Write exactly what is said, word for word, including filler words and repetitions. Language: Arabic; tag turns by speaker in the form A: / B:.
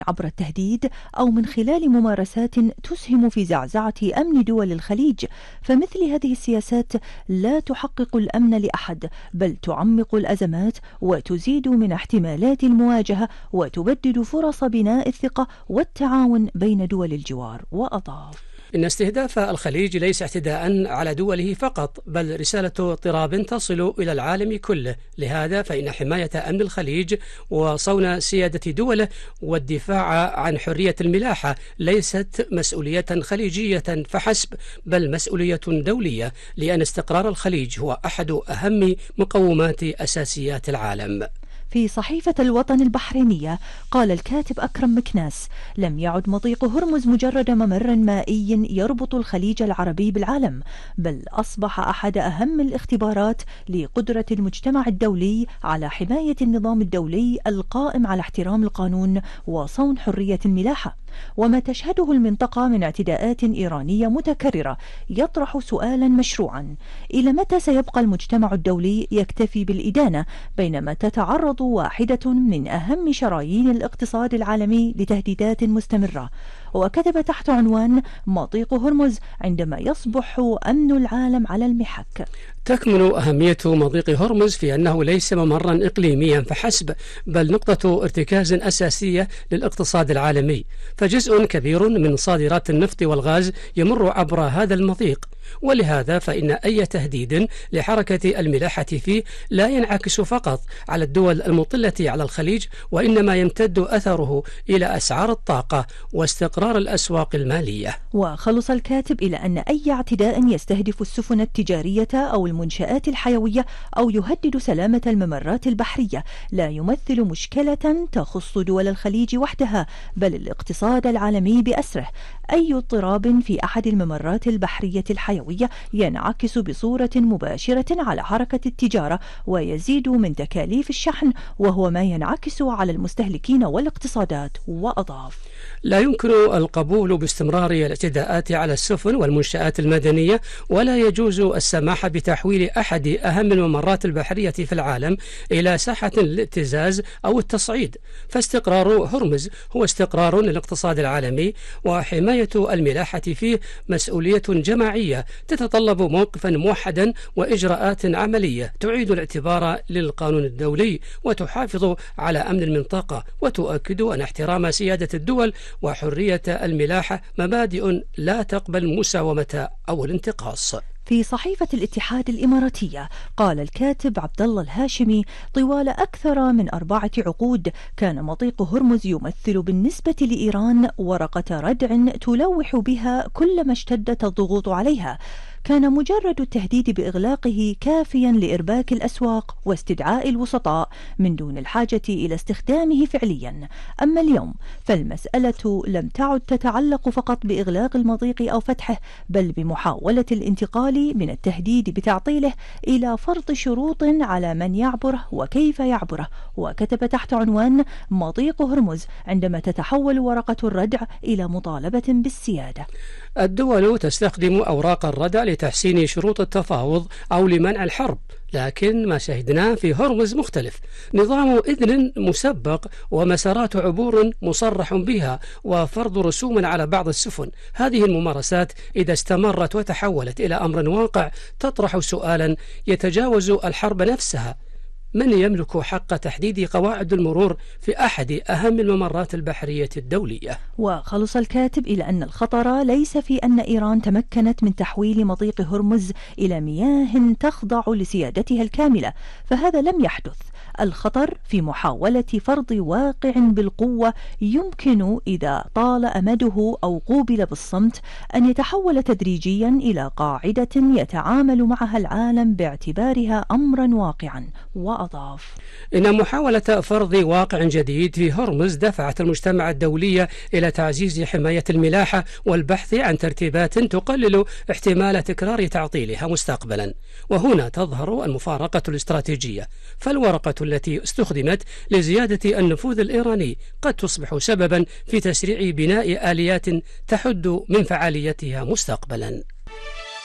A: عبر التهديد أو من خلال ممارسات تسهم في زعزعة أمن دول الخليج، فمثل هذه السياسات لا تحقق الأمن لأحد، بل تعمق الأزمات وتزيد من احتمالات المواجهة وتبدد فرص بناء الثقة والتعاون بين دول الجوار. وأضاف:
B: إن استهداف الخليج ليس اعتداء على دوله فقط، بل رسالة اضطراب تصل إلى العالم كله. لهذا فإن حماية أمن الخليج وصون سيادة دوله والدفاع عن حرية الملاحة ليست مسؤولية خليجية فحسب، بل مسؤولية دولية، لأن استقرار الخليج هو أحد أهم مقومات أساسيات العالم.
A: في صحيفة الوطن البحرينية قال الكاتب أكرم مكناس: لم يعد مضيق هرمز مجرد ممر مائي يربط الخليج العربي بالعالم، بل أصبح أحد أهم الاختبارات لقدرة المجتمع الدولي على حماية النظام الدولي القائم على احترام القانون وصون حرية الملاحة. وما تشهده المنطقة من اعتداءات إيرانية متكررة يطرح سؤالا مشروعا: إلى متى سيبقى المجتمع الدولي يكتفي بالإدانة بينما تتعرض واحدة من أهم شرايين الاقتصاد العالمي لتهديدات مستمرة؟ وكتب تحت عنوان: مضيق هرمز عندما يصبح أمن العالم على المحك.
B: تكمن أهمية مضيق هرمز في أنه ليس ممرا إقليميا فحسب، بل نقطة ارتكاز أساسية للاقتصاد العالمي، فجزء كبير من صادرات النفط والغاز يمر عبر هذا المضيق. ولهذا فإن أي تهديد لحركة الملاحة فيه لا ينعكس فقط على الدول المطلة على الخليج، وإنما يمتد أثره إلى أسعار الطاقة واستقرار الأسواق المالية.
A: وخلص الكاتب إلى أن أي اعتداء يستهدف السفن التجارية أو المنشآت الحيوية أو يهدد سلامة الممرات البحرية لا يمثل مشكلة تخص دول الخليج وحدها، بل الاقتصاد العالمي بأسره. أي اضطراب في أحد الممرات البحرية الحيوية ينعكس بصورة مباشرة على حركة التجارة ويزيد من تكاليف الشحن، وهو ما ينعكس على المستهلكين والاقتصادات. وأضاف:
B: لا يمكن القبول باستمرار الاعتداءات على السفن والمنشآت المدنية، ولا يجوز السماح بتحويل أحد أهم الممرات البحرية في العالم إلى ساحة للابتزاز أو التصعيد. فاستقرار هرمز هو استقرار للاقتصاد العالمي، وحماية الملاحة فيه مسؤولية جماعية تتطلب موقفا موحدا وإجراءات عملية تعيد الاعتبار للقانون الدولي وتحافظ على أمن المنطقة وتؤكد أن احترام سيادة الدول وحرية الملاحة مبادئ لا تقبل مساومة أو الانتقاص.
A: في صحيفة الاتحاد الإماراتية قال الكاتب عبد الله الهاشمي: طوال أكثر من أربعة عقود كان مضيق هرمز يمثل بالنسبة لإيران ورقة ردع تلوح بها كلما اشتدت الضغوط عليها. كان مجرد التهديد بإغلاقه كافيا لإرباك الأسواق واستدعاء الوسطاء من دون الحاجة إلى استخدامه فعليا. أما اليوم فالمسألة لم تعد تتعلق فقط بإغلاق المضيق أو فتحه، بل بمحاولة الانتقال من التهديد بتعطيله إلى فرض شروط على من يعبره وكيف يعبره. وكتب تحت عنوان: مضيق هرمز عندما تتحول ورقة الردع إلى مطالبة بالسيادة.
B: الدول تستخدم أوراق الردع لتحسين شروط التفاوض أو لمنع الحرب، لكن ما شهدناه في هرمز مختلف: نظام إذن مسبق ومسارات عبور مصرح بها وفرض رسوم على بعض السفن. هذه الممارسات إذا استمرت وتحولت إلى أمر واقع تطرح سؤالا يتجاوز الحرب نفسها: من يملك حق تحديد قواعد المرور في أحد أهم الممرات البحرية الدولية؟
A: وخلص الكاتب إلى أن الخطر ليس في أن إيران تمكنت من تحويل مضيق هرمز إلى مياه تخضع لسيادتها الكاملة، فهذا لم يحدث. الخطر في محاولة فرض واقع بالقوة يمكن إذا طال أمده أو قوبل بالصمت أن يتحول تدريجيا إلى قاعدة يتعامل معها العالم باعتبارها أمرا واقعا. وأضاف:
B: إن محاولة فرض واقع جديد في هرمز دفعت المجتمع الدولي إلى تعزيز حماية الملاحة والبحث عن ترتيبات تقلل احتمال تكرار تعطيلها مستقبلا. وهنا تظهر المفارقة الاستراتيجية، فالورقة التي استخدمت لزيادة النفوذ الإيراني قد تصبح سببا في تسريع بناء آليات تحد من فعاليتها مستقبلا.